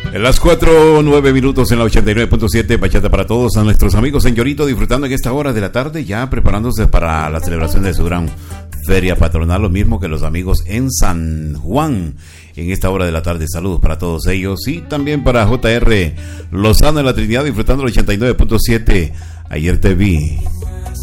En las 4:09 en la 89.7, bachata para todos, a nuestros amigos en Llorito, disfrutando en esta hora de la tarde, ya preparándose para la celebración de su gran feria patronal, lo mismo que los amigos en San Juan, en esta hora de la tarde. Saludos para todos ellos y también para JR Lozano en la Trinidad, disfrutando el 89.7. Ayer te vi.